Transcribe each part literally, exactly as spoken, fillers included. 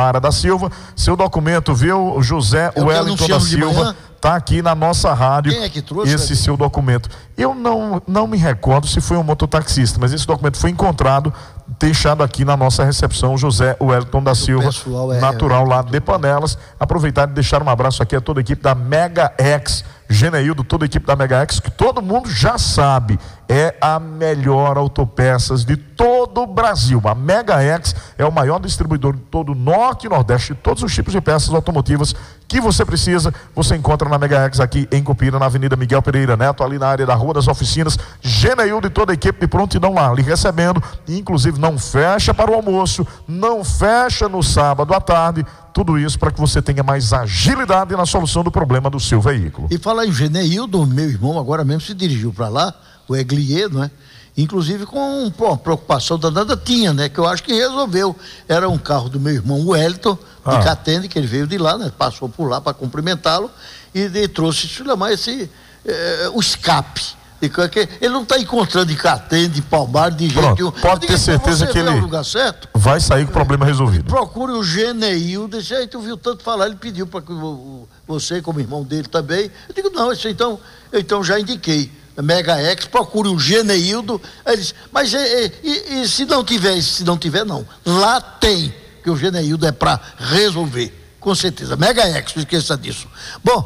Mara da Silva. Seu documento, viu, José Eu Wellington da Silva? Tá aqui na nossa rádio. Quem é que trouxe esse aqui? seu documento? Eu não, não me recordo se foi um mototaxista, mas esse documento foi encontrado, deixado aqui na nossa recepção, José Wellington da Silva, é, natural é, lá de Panelas. Aproveitar e deixar um abraço aqui a toda a equipe da Mega X, Geneildo, toda a equipe da Mega X, que todo mundo já sabe, é a melhor autopeças de todo o Brasil. A Mega X é o maior distribuidor de todo o Norte e Nordeste, de todos os tipos de peças automotivas que você precisa, você encontra na Mega X aqui em Cupira, na Avenida Miguel Pereira Neto, ali na área da Rua das Oficinas. Geneildo e toda a equipe de prontidão lá, lhe recebendo, e inclusive não fecha para o almoço, não fecha no sábado à tarde, tudo isso para que você tenha mais agilidade na solução do problema do seu veículo. E falar em Geneildo, meu irmão agora mesmo se dirigiu para lá, o Eglier, não é? Inclusive com pô, preocupação danada tinha, né? Que eu acho que resolveu. Era um carro do meu irmão Wellington, de ah. Catende, que ele veio de lá, né? Passou por lá para cumprimentá-lo e, e trouxe esse, eh, o escape. E, que, ele não está encontrando em Catende, em Palmar, de jeito nenhum. Pode ter certeza que ele lugar certo, vai sair com o problema resolvido. Procure o Geneildo. Disse, aí tu viu tanto falar, ele pediu para que você, como irmão dele também. Eu digo, não, isso então, então já indiquei. Mega X, procure o Geneildo. Ele disse, mas e, e, e se não tiver, se não tiver, não. Lá tem, que o Geneildo é para resolver, com certeza. Mega X, não esqueça disso. Bom,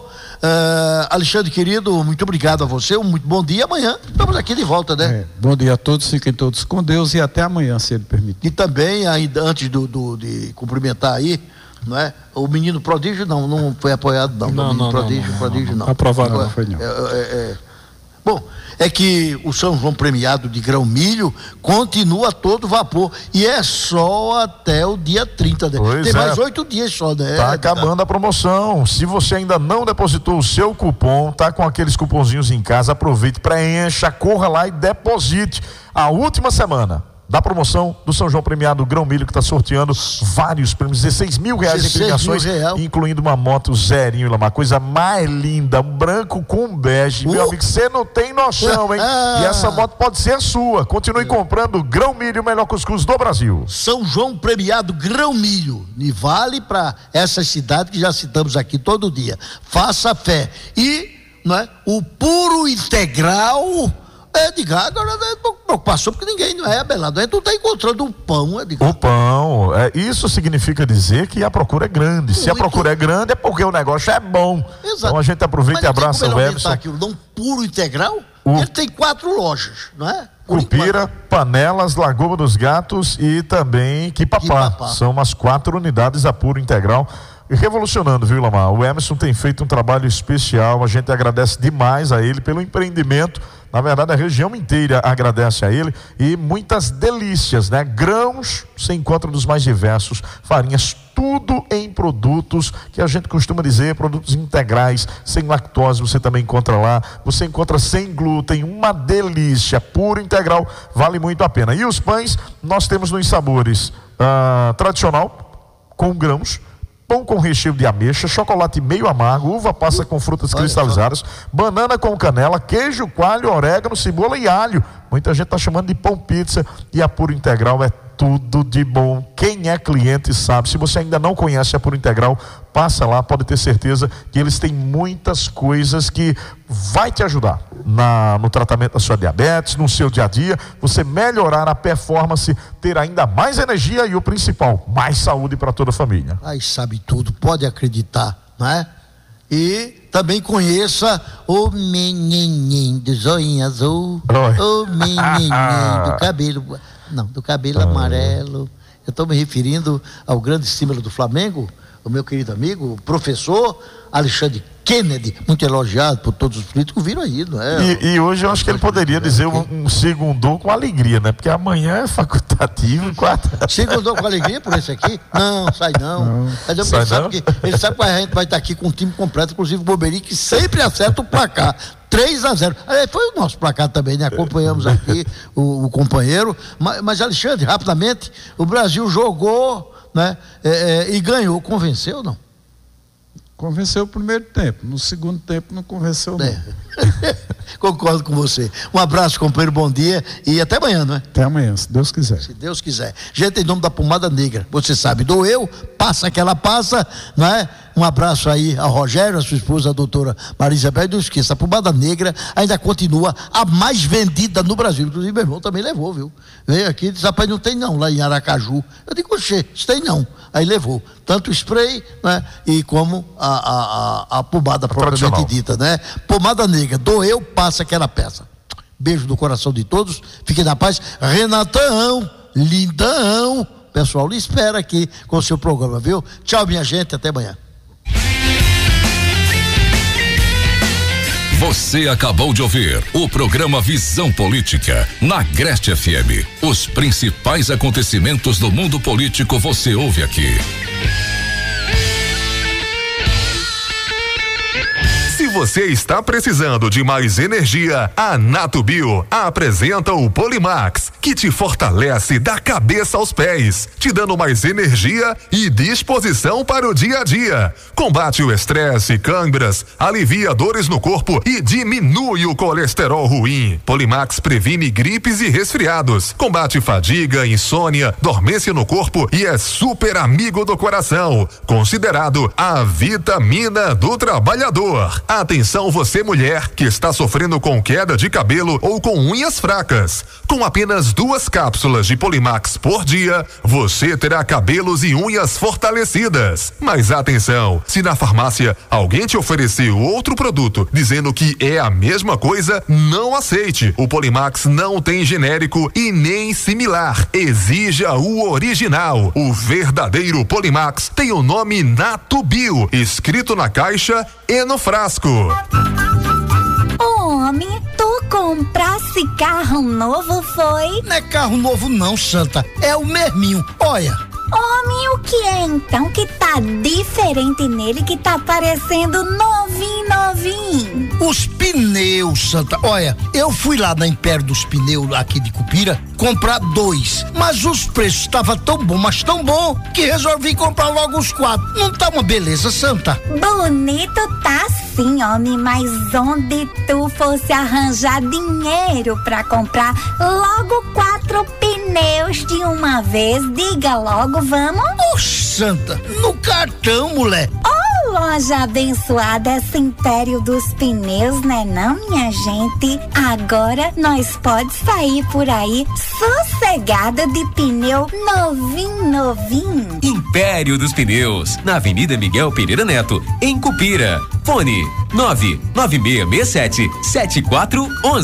uh, Alexandre querido, muito obrigado a você, um muito bom dia. Amanhã estamos aqui de volta, né? É, bom dia a todos, fiquem todos com Deus e até amanhã, se ele permitir. E também, ainda antes do, do, de cumprimentar aí, não é? O menino prodígio não, não foi apoiado, não. Não, o menino não, prodígio, não, não, prodígio não, não. não. Aprovado não foi, não. É, é, é. Bom, é que o São João Premiado de Grão Milho continua a todo vapor e é só até o dia trinta, né? Pois Tem é. mais oito dias só, né? Tá acabando a promoção. Se você ainda não depositou o seu cupom, tá com aqueles cupomzinhos em casa, aproveite, preencha, corra lá e deposite. A última semana da promoção do São João Premiado Grão Milho, que está sorteando vários prêmios, dezesseis mil reais em premiações, incluindo uma moto zerinho, uma coisa mais linda, um branco com bege. Uh. Meu amigo, você não tem noção, hein? E essa moto pode ser a sua. Continue comprando Grão Milho, o melhor cuscuz do Brasil. São João Premiado Grão Milho, e vale para essas cidades que já citamos aqui todo dia. Faça fé. E, não é, o puro integral. É, Edgar, agora não passou porque ninguém não é abelado. A gente não está encontrando um pão, Edgar. O pão, é, isso significa dizer que a procura é grande. Muito. Se a procura é grande é porque o negócio é bom. Exato. Então a gente aproveita e abraça o Everson. Aquilo, não puro integral, o... ele tem quatro lojas, não é? Cupira, Panelas, Lagoa dos Gatos e também Quipapá. Quipapá. São umas quatro unidades a puro integral. Revolucionando, viu, Lamar? O Emerson tem feito um trabalho especial, a gente agradece demais a ele pelo empreendimento. Na verdade, a região inteira agradece a ele e muitas delícias, né? Grãos você encontra dos mais diversos, farinhas, tudo em produtos que a gente costuma dizer, produtos integrais, sem lactose, você também encontra lá. Você encontra sem glúten, uma delícia, puro integral, vale muito a pena. E os pães, nós temos nos sabores ah, tradicional, com grãos, pão com recheio de ameixa, chocolate meio amargo, uva passa com frutas cristalizadas, banana com canela, queijo, coalho, orégano, cebola e alho. Muita gente está chamando de pão pizza e a Puro Integral é tudo de bom. Quem é cliente sabe. Se você ainda não conhece a Puro Integral, passa lá, pode ter certeza que eles têm muitas coisas que vai te ajudar na, no tratamento da sua diabetes, no seu dia a dia, você melhorar a performance, ter ainda mais energia e o principal, mais saúde para toda a família. Ai, sabe tudo, pode acreditar, não é? E também conheça o menininho do zoinho azul, Oi. o menininho do cabelo, não, do cabelo Oi. amarelo. Eu estou me referindo ao grande símbolo do Flamengo, o meu querido amigo, o professor Alexandre Kennedy, muito elogiado por todos os políticos, viram aí, não é? E, e hoje eu acho que ele poderia dizer um, um segundou com alegria, né? Porque amanhã é facultativo, quarta. Segundou com alegria por esse aqui? Não, sai não. não. Mas eu sai não? Que ele sabe que a gente vai estar aqui com um time completo, inclusive o Boberi, que sempre acerta o placar. três a zero. Foi o nosso placar também, né? Acompanhamos aqui o, o companheiro. Mas, mas, Alexandre, rapidamente, o Brasil jogou, né? É, é, e ganhou. Convenceu ou não? Convenceu o primeiro tempo, no segundo tempo não convenceu não. É. concordo com você. Um abraço, companheiro, bom dia e até amanhã, não é? Até amanhã, se Deus quiser. Se Deus quiser. Gente, em nome da Pomada Negra, você sabe, doeu, passa que ela passa, não é? Um abraço aí ao Rogério, a sua esposa, a doutora Marisa Bel. Não esqueça, a Pomada Negra ainda continua a mais vendida no Brasil. Inclusive, meu irmão também levou, viu? Veio aqui e disse, rapaz, não tem não, lá em Aracaju. Eu digo, oxê, isso tem não. Aí levou tanto o spray, né? E como a, a, a, a pomada propriamente dita, né? Pomada Negra, doeu, passa aquela peça. Beijo do coração de todos, fiquem na paz. Renatão, lindão, pessoal, lhe espera aqui com o seu programa, viu? Tchau, minha gente, até amanhã. Você acabou de ouvir o programa Visão Política na Agreste F M. Os principais acontecimentos do mundo político você ouve aqui. Se você está precisando de mais energia, a Natubio apresenta o Polimax, que te fortalece da cabeça aos pés, te dando mais energia e disposição para o dia a dia. Combate o estresse, câimbras, alivia dores no corpo e diminui o colesterol ruim. Polimax previne gripes e resfriados, combate fadiga, insônia, dormência no corpo e é super amigo do coração. Considerado a vitamina do trabalhador. Atenção você mulher que está sofrendo com queda de cabelo ou com unhas fracas. Com apenas duas cápsulas de Polimax por dia, você terá cabelos e unhas fortalecidas. Mas atenção, se na farmácia alguém te ofereceu outro produto dizendo que é a mesma coisa, não aceite. O Polimax não tem genérico e nem similar. Exija o original. O verdadeiro Polimax tem o nome Natubio, escrito na caixa e no frasco. Ô homem, tu comprasse carro novo, foi? Não é carro novo não, Santa, é o mesminho, olha. Homem, o que é então que tá diferente nele, que tá parecendo novinho, novinho? Os pneus, Santa, olha, eu fui lá na Império dos Pneus aqui de Cupira comprar dois, mas os preços estavam tão bom, mas tão bom, que resolvi comprar logo os quatro. Não tá uma beleza, Santa? Bonito tá sim, homem, mas onde tu fosse arranjar dinheiro pra comprar logo quatro pneus de uma vez, diga logo, vamos? Oxe, Santa, no cartão, mulher. Oh, loja abençoada, esse Império dos Pneus, né não, minha gente? Agora nós pode sair por aí sossegada de pneu novinho, novinho. Império dos Pneus, na Avenida Miguel Pereira Neto, em Cupira. Fone nove nove seis seis sete sete quatro um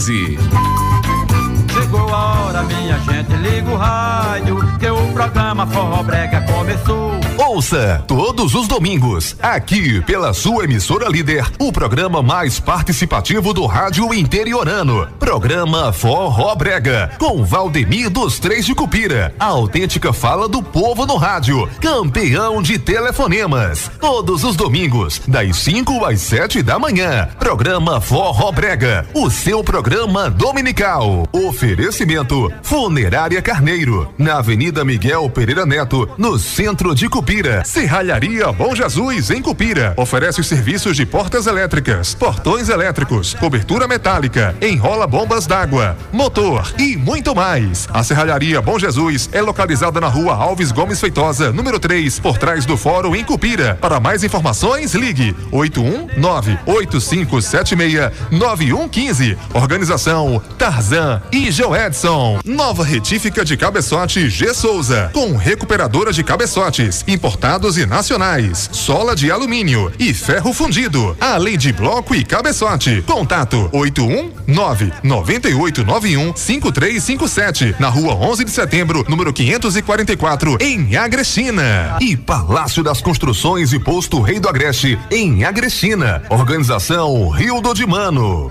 um. Chegou a hora, minha gente, liga o rádio, que o programa Forró Brega começou. Ouça todos os domingos, aqui pela sua emissora líder, o programa mais participativo do rádio interiorano. Programa Forró Brega, com Valdemir dos Três de Cupira. A autêntica fala do povo no rádio, campeão de telefonemas. Todos os domingos, das cinco às sete da manhã. Programa Forró Brega, o seu programa dominical. Oferecimento Funerária Carneiro, na Avenida Miguel Pereira Neto, no centro de Cupira. Serralharia Bom Jesus, em Cupira. Oferece os serviços de portas elétricas, portões elétricos, cobertura metálica, enrola bombas d'água, motor e muito mais. A Serralharia Bom Jesus é localizada na rua Alves Gomes Feitosa, número três, por trás do fórum em Cupira. Para mais informações, ligue oito um nove oito cinco sete seis nove um um cinco. Organização Tarzan e Joedson. Nova retífica de cabeçote G Souza, com recuperadora de cabeçotes importados e nacionais, sola de alumínio e ferro fundido, além de bloco e cabeçote. Contato oito um nove nove oito nove um cinco três cinco sete, na rua onze de setembro, número quinhentos e quarenta e quatro, em Agrestina. E Palácio das Construções e Posto Rei do Agreste, em Agrestina. Organização Rio do Dimano.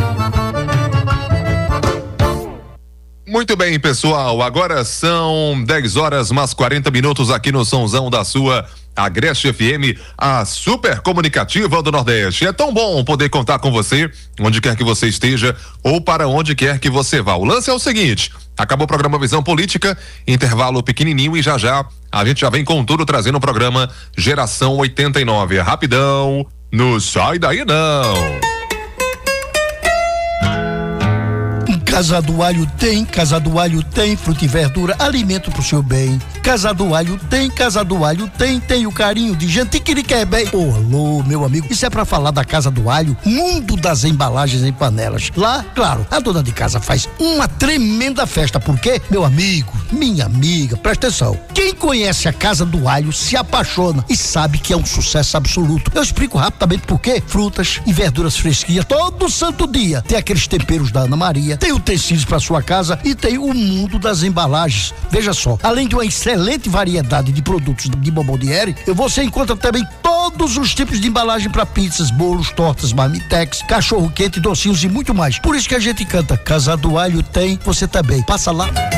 Muito bem, pessoal, agora são dez horas mais quarenta minutos aqui no Sonzão da sua Agreste F M, a super comunicativa do Nordeste. É tão bom poder contar com você, onde quer que você esteja ou para onde quer que você vá. O lance é o seguinte: acabou o programa Visão Política, intervalo pequenininho e já já a gente já vem com tudo trazendo o programa Geração oitenta e nove. É rapidão, não sai daí não. Casa do Alho tem, Casa do Alho tem, fruta e verdura, alimento pro seu bem. Casa do Alho tem, Casa do Alho tem, tem o carinho de gente que lhe quer bem. Ô, alô, meu amigo, isso é pra falar da Casa do Alho, mundo das embalagens em panelas. Lá, claro, a dona de casa faz uma tremenda festa, porque, meu amigo, minha amiga, presta atenção. Quem conhece a Casa do Alho se apaixona e sabe que é um sucesso absoluto. Eu explico rapidamente por quê. Frutas e verduras fresquinhas todo santo dia. Tem aqueles temperos da Ana Maria, tem utensílios para sua casa e tem o mundo das embalagens. Veja só, além de uma excelente variedade de produtos de Bomboniere, você encontra também todos os tipos de embalagem para pizzas, bolos, tortas, marmitex, cachorro quente, docinhos e muito mais. Por isso que a gente canta Casa do Alho tem, você também. Passa lá.